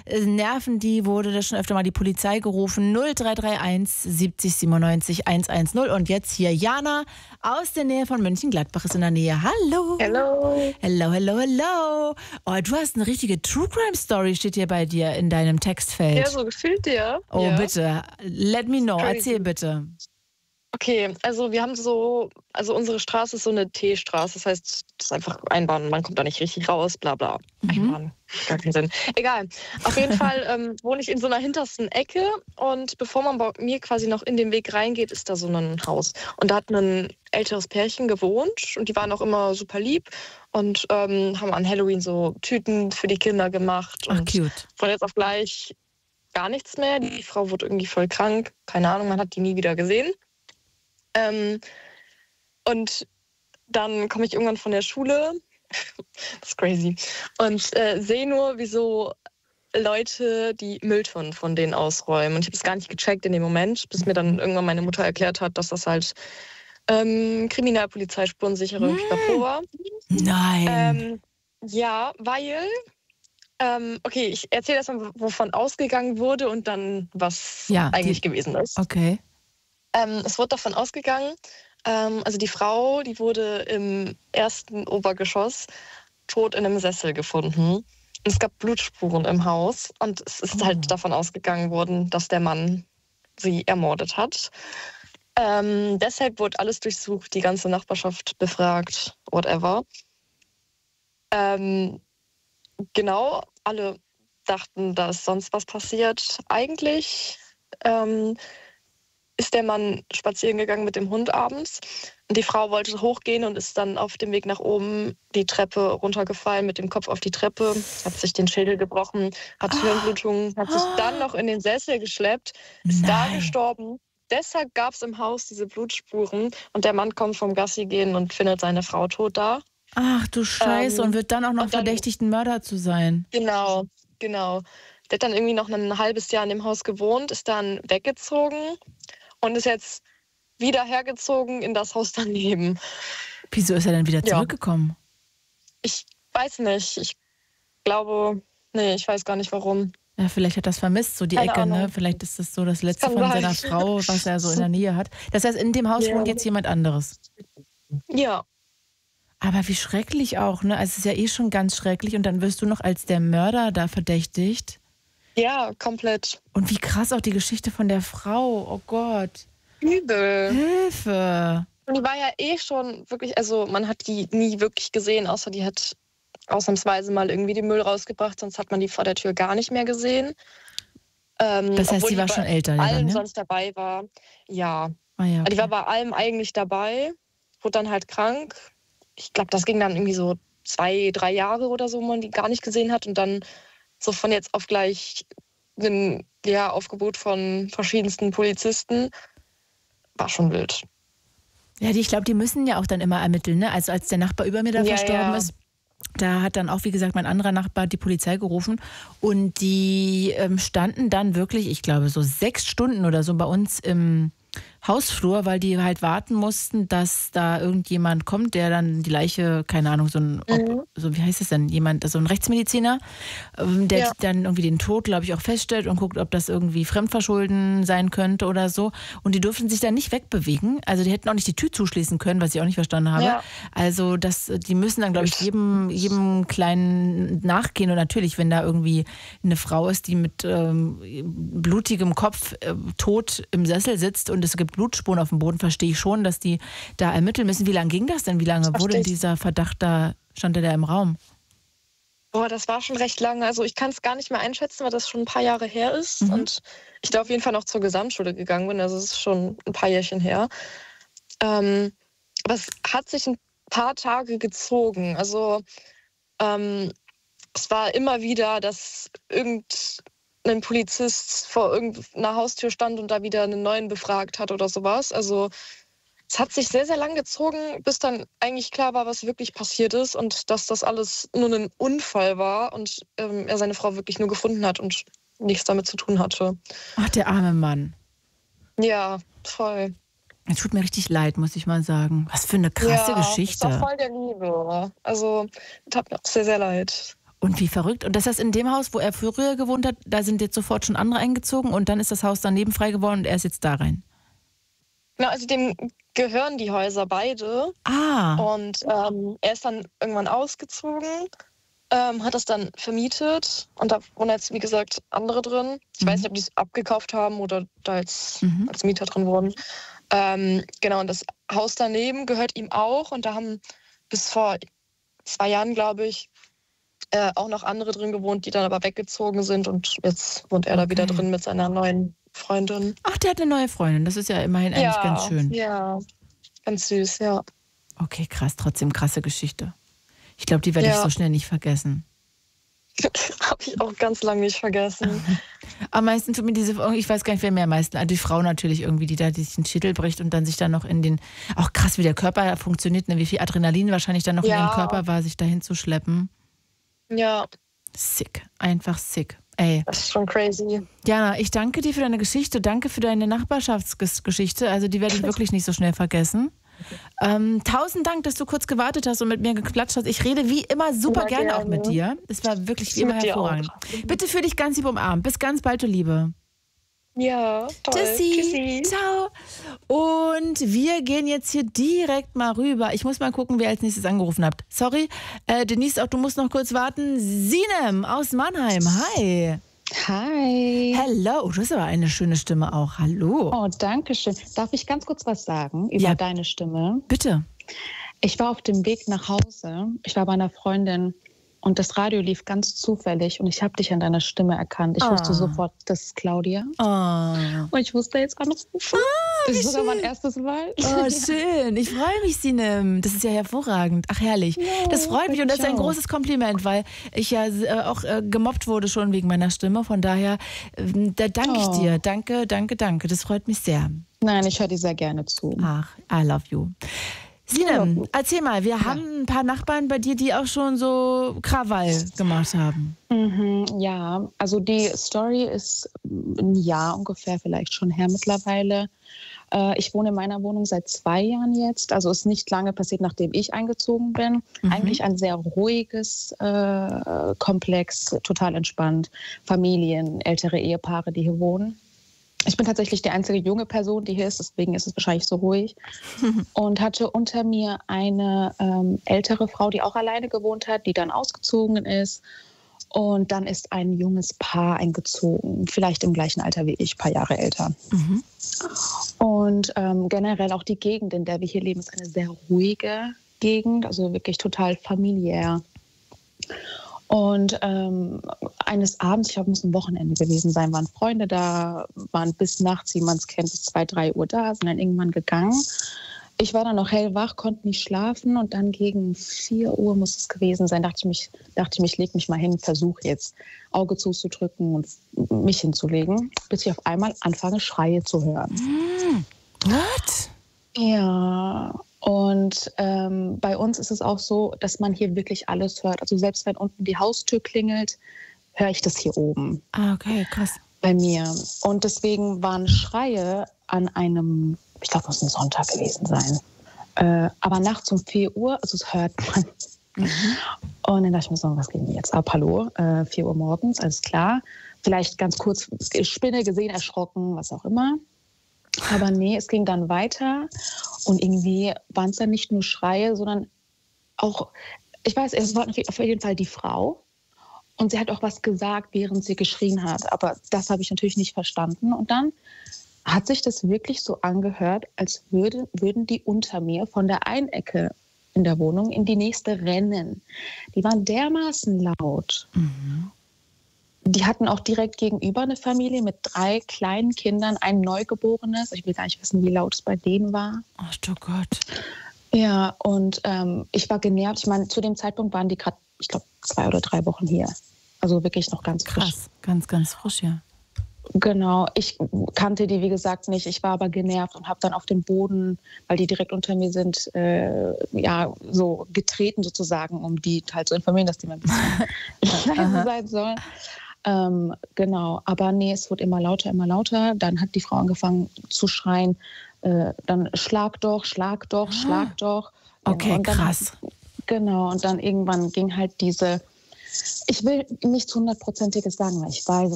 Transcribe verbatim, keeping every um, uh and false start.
äh, nerven die, wurde da schon öfter mal die Polizei gerufen. null drei drei eins siebzig siebenundneunzig hundertzehn. Und jetzt hier Jana aus der Nähe von Mönchengladbach ist in der Nähe. Hallo. Hello. Hello, hello, hello. Oh, du hast eine richtige True Crime Story, steht hier bei dir in deinem Textfeld. Ja, so gefühlt dir. Oh, ja. bitte. Let me know. Crazy. Erzähl bitte. Okay, also wir haben so, also unsere Straße ist so eine T-Straße, das heißt, das ist einfach Einbahn, man kommt da nicht richtig raus, bla bla. Mhm. Einbahn, gar keinen Sinn. Egal, auf jeden Fall ähm, wohne ich in so einer hintersten Ecke und bevor man bei mir quasi noch in den Weg reingeht, ist da so ein Haus. Und da hat ein älteres Pärchen gewohnt und die waren auch immer super lieb und ähm, haben an Halloween so Tüten für die Kinder gemacht. Ach, und cute. von jetzt auf gleich gar nichts mehr. Die Frau wurde irgendwie voll krank, keine Ahnung, man hat die nie wieder gesehen. Ähm, und dann komme ich irgendwann von der Schule, das ist crazy, und äh, sehe nur, wie so Leute die Mülltonnen von denen ausräumen. Und ich habe es gar nicht gecheckt in dem Moment, bis mir dann irgendwann meine Mutter erklärt hat, dass das halt ähm, Kriminalpolizei, Spurensichere und Pipapo war. Nein. Ähm, ja, weil, ähm, okay, ich erzähle erstmal, wovon ausgegangen wurde und dann, was Ja, eigentlich die- gewesen ist. Okay. Ähm, es wurde davon ausgegangen, ähm, also die Frau, die wurde im ersten Obergeschoss tot in einem Sessel gefunden. Und es gab Blutspuren im Haus und es ist Oh. halt davon ausgegangen worden, dass der Mann sie ermordet hat. Ähm, deshalb wurde alles durchsucht, die ganze Nachbarschaft befragt, whatever. Ähm, genau, alle dachten, da ist sonst was passiert. Eigentlich ähm, ist der Mann spazieren gegangen mit dem Hund abends. Und die Frau wollte hochgehen und ist dann auf dem Weg nach oben die Treppe runtergefallen, mit dem Kopf auf die Treppe, hat sich den Schädel gebrochen, hat Hirnblutungen, hat sich dann noch in den Sessel geschleppt, ist da Nein. gestorben. Deshalb gab es im Haus diese Blutspuren und der Mann kommt vom Gassi gehen und findet seine Frau tot da. Ach du Scheiße, Ähm, und wird dann auch noch und dann- verdächtigt, ein Mörder zu sein. Genau, genau. Der hat dann irgendwie noch ein halbes Jahr in dem Haus gewohnt, ist dann weggezogen und ist jetzt wieder hergezogen in das Haus daneben. Wieso ist er denn wieder Ja. zurückgekommen? Ich weiß nicht. Ich glaube, nee, ich weiß gar nicht warum. Ja, vielleicht hat er das vermisst, so die Keine Ecke, ne? Ahnung. Vielleicht ist das so das Letzte kann von sein. seiner Frau, was er so in der Nähe hat. Das heißt, in dem Haus Ja. wohnt jetzt jemand anderes. Ja, Aber wie schrecklich auch, ne? Also es ist ja eh schon ganz schrecklich und dann wirst du noch als der Mörder da verdächtigt. ja, komplett Und wie krass auch die Geschichte von der Frau. Oh Gott. übel. Hilfe. Und die war ja eh schon wirklich, also man hat die nie wirklich gesehen, außer die hat ausnahmsweise mal irgendwie den Müll rausgebracht, sonst hat man die vor der Tür gar nicht mehr gesehen. Ähm, Das heißt, obwohl sie war bei schon älter, ja, allem dann, ja? sonst dabei war. Ja, Ah, ja, die okay. war bei allem eigentlich dabei, wurde dann halt krank. Ich glaube, das ging dann irgendwie so zwei, drei Jahre oder so, wo man die gar nicht gesehen hat. Und dann so von jetzt auf gleich ein ja, Aufgebot von verschiedensten Polizisten. War schon wild. Ja, die, ich glaube, die müssen ja auch dann immer ermitteln, ne? Also als der Nachbar über mir da Ja, verstorben ja. ist, da hat dann auch, wie gesagt, mein anderer Nachbar die Polizei gerufen und die ähm, standen dann wirklich, ich glaube, so sechs Stunden oder so bei uns im Hausflur, weil die halt warten mussten, dass da irgendjemand kommt, der dann die Leiche, keine Ahnung, so ein, Mhm. ob, so wie heißt es denn, jemand, so ein Rechtsmediziner, ähm, der Ja. dann irgendwie den Tod, glaube ich, auch feststellt und guckt, ob das irgendwie Fremdverschulden sein könnte oder so. Und die durften sich dann nicht wegbewegen. Also die hätten auch nicht die Tür zuschließen können, was ich auch nicht verstanden habe. Ja. Also das, die müssen dann, glaube ich, jedem, jedem Kleinen nachgehen. Und natürlich, wenn da irgendwie eine Frau ist, die mit ähm, blutigem Kopf äh, tot im Sessel sitzt und es gibt Blutspuren auf dem Boden, verstehe ich schon, dass die da ermitteln müssen. Wie lange ging das denn? Wie lange Das wurde verstehe ich. dieser Verdacht da, stand der da im Raum? Boah, das war schon recht lange. Also ich kann es gar nicht mehr einschätzen, weil das schon ein paar Jahre her ist. Mhm. Und ich da auf jeden Fall noch zur Gesamtschule gegangen bin. Also es ist schon ein paar Jährchen her. Ähm, aber es hat sich ein paar Tage gezogen. Also ähm, es war immer wieder, dass irgendein Polizist vor irgendeiner Haustür stand und da wieder einen neuen befragt hat oder sowas. Also es hat sich sehr, sehr lang gezogen, bis dann eigentlich klar war, was wirklich passiert ist und dass das alles nur ein Unfall war und ähm, er seine Frau wirklich nur gefunden hat und nichts damit zu tun hatte. Ach, der arme Mann. Ja, voll. Es tut mir richtig leid, muss ich mal sagen. Was für eine krasse ja, Geschichte. Das war voll der Liebe. Also, das tat mir auch sehr, sehr leid. Und wie verrückt. Und das heißt, in dem Haus, wo er früher gewohnt hat, da sind jetzt sofort schon andere eingezogen und dann ist das Haus daneben frei geworden und er ist jetzt da rein. Na, also dem gehören die Häuser beide. Ah. Und ähm, er ist dann irgendwann ausgezogen, ähm, hat das dann vermietet und da wohnen jetzt, wie gesagt, andere drin. Ich Mhm. weiß nicht, ob die es abgekauft haben oder da als, Mhm. als Mieter drin wohnen. Ähm, genau, und das Haus daneben gehört ihm auch und da haben bis vor zwei Jahren, glaube ich, äh, auch noch andere drin gewohnt, die dann aber weggezogen sind und jetzt wohnt er da Okay. wieder drin mit seiner neuen Freundin. Ach, der hat eine neue Freundin. Das ist ja immerhin eigentlich Ja, ganz schön. ja, ganz süß, ja. Okay, krass. Trotzdem krasse Geschichte. Ich glaube, die werde ich Ja. so schnell nicht vergessen. Habe ich auch ganz lange nicht vergessen. Am meisten tut mir diese, ich weiß gar nicht, wer mir am meisten, also die Frau natürlich irgendwie, die da sich den Schädel bricht und dann sich dann noch in den, auch krass, wie der Körper funktioniert, ne? Wie viel Adrenalin wahrscheinlich dann noch in Ja. den Körper war, sich dahin zu schleppen. Ja, Sick, einfach sick. Ey, das ist schon crazy. Jana, ich danke dir für deine Geschichte, danke für deine Nachbarschaftsgeschichte, also die werde ich wirklich nicht so schnell vergessen. Ähm, tausend Dank, dass du kurz gewartet hast und mit mir geklatscht hast. Ich rede wie immer super Ja, gerne auch gerne. mit dir. Es war wirklich wie Mit immer dir hervorragend. auch. Bitte fühl dich ganz lieb umarmt. Bis ganz bald, du Liebe. Ja, toll. Tschüssi. Tschüssi. Ciao. Und wir gehen jetzt hier direkt mal rüber. Ich muss mal gucken, wer als nächstes angerufen habt. Sorry, äh, Denise, auch du musst noch kurz warten. Sinem aus Mannheim. Hi. Hi. Hello. Oh, du hast aber eine schöne Stimme auch. Hallo. Oh, danke schön. Darf ich ganz kurz was sagen über Ja. deine Stimme? Bitte. Ich war auf dem Weg nach Hause. Ich war bei einer Freundin und das Radio lief ganz zufällig und ich habe dich an deiner Stimme erkannt. Ich Ah. wusste sofort, das ist Claudia. Oh, Und ich wusste jetzt anrufen. das ist sogar mein erstes Mal. oh schön. Ich freue mich, Sinem. Das ist ja hervorragend. Ach, herrlich. Das freut mich und das ist ein ich auch. großes Kompliment, weil ich ja äh, auch äh, gemobbt wurde schon wegen meiner Stimme. Von daher, äh, da danke ich Oh. dir. Danke, danke, danke. Das freut mich sehr. Nein, ich höre dir sehr gerne zu. Ach, I love you. Sinem, erzähl mal, wir haben ein paar Nachbarn bei dir, die auch schon so Krawall gemacht haben. Mhm, ja, also die Story ist ein Jahr ungefähr vielleicht schon her mittlerweile. Äh, ich wohne in meiner Wohnung seit zwei Jahren jetzt. Also ist nicht lange passiert, nachdem ich eingezogen bin. Mhm. Eigentlich ein sehr ruhiges äh, Komplex, total entspannt. Familien, ältere Ehepaare, die hier wohnen. Ich bin tatsächlich die einzige junge Person, die hier ist, deswegen ist es wahrscheinlich so ruhig. Und hatte unter mir eine ähm, ältere Frau, die auch alleine gewohnt hat, die dann ausgezogen ist. Und dann ist ein junges Paar eingezogen, vielleicht im gleichen Alter wie ich, ein paar Jahre älter. Mhm. Und ähm, generell auch die Gegend, in der wir hier leben, ist eine sehr ruhige Gegend, also wirklich total familiär. Und ähm, eines Abends, ich glaube, es muss ein Wochenende gewesen sein, waren Freunde da, waren bis nachts, wie man es kennt, bis zwei, drei Uhr da, sind dann irgendwann gegangen. Ich war dann noch hellwach, konnte nicht schlafen und dann gegen vier Uhr muss es gewesen sein, dachte ich mich, dachte ich, mich leg mich mal hin, versuche jetzt Auge zuzudrücken und mich hinzulegen, bis ich auf einmal anfange, Schreie zu hören. What? Ja, und ähm, bei uns ist es auch so, dass man hier wirklich alles hört. Also selbst wenn unten die Haustür klingelt, höre ich das hier oben Ah, okay, krass. bei mir. Und deswegen waren Schreie an einem, ich glaube, es muss ein Sonntag gewesen sein. Äh, aber nachts um vier Uhr, also das hört man. Und dann dachte ich mir so, was geht denn jetzt ab? Hallo, äh, vier Uhr morgens, alles klar. Vielleicht ganz kurz Spinne gesehen, erschrocken, was auch immer. Aber nee, es ging dann weiter und irgendwie waren es dann nicht nur Schreie, sondern auch, ich weiß, es war auf jeden Fall die Frau und sie hat auch was gesagt, während sie geschrien hat, aber das habe ich natürlich nicht verstanden. Und dann hat sich das wirklich so angehört, als würde, würden die unter mir von der einen Ecke in der Wohnung in die nächste rennen. Die waren dermaßen laut. Mhm. Die hatten auch direkt gegenüber eine Familie mit drei kleinen Kindern, ein Neugeborenes. Ich will gar nicht wissen, wie laut es bei denen war. Ach du Gott. Ja, und ähm, ich war genervt. Ich meine, zu dem Zeitpunkt waren die gerade, ich glaube, zwei oder drei Wochen hier. Also wirklich noch ganz frisch. Krass, ganz, ganz frisch, ja. Genau, ich kannte die, wie gesagt, nicht. Ich war aber genervt und habe dann auf den Boden, weil die direkt unter mir sind, äh, ja, so getreten sozusagen, um die halt zu informieren, dass die mal ein bisschen leise sein sollen. Ähm, genau, aber nee, es wurde immer lauter, immer lauter. Dann hat die Frau angefangen zu schreien, äh, dann schlag doch, schlag doch, schlag doch. Okay, und dann, krass. Genau, und dann irgendwann ging halt diese Ich will nichts hundertprozentiges sagen, weil ich weiß